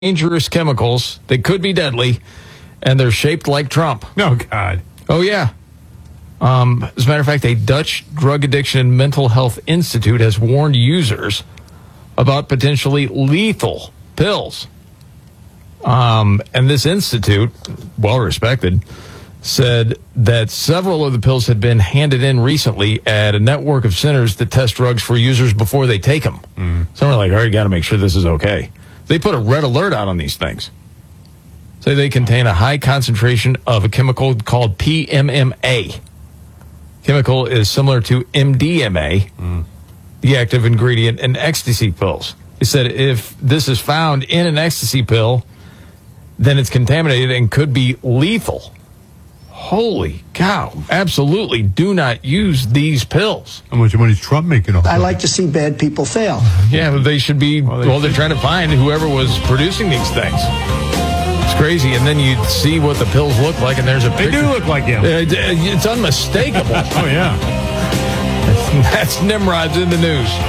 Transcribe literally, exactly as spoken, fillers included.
dangerous chemicals. They could be deadly, and they're shaped like Trump. Oh, God. Oh, yeah. Um, as a matter of fact, a Dutch drug addiction and mental health institute has warned users about potentially lethal pills. Um, and this institute, well-respected, said that several of the pills had been handed in recently at a network of centers that test drugs for users before they take them. Mm. So we're like, all right, got to make sure this is okay. They put a red alert out on these things. Say they contain a high concentration of a chemical called P M M A. Chemical is similar to M D M A, mm. the active ingredient in ecstasy pills. They said if this is found in an ecstasy pill, then it's contaminated and could be lethal. Holy cow. Absolutely do not use these pills. How much money is Trump making off? I like to see bad people fail. Yeah, but they should be, well, they well they're trying to find whoever was producing these things. It's crazy. And then you see what the pills look like, and there's a picture. They do look like him. It's unmistakable. Oh, yeah. That's Nimrod's in the news.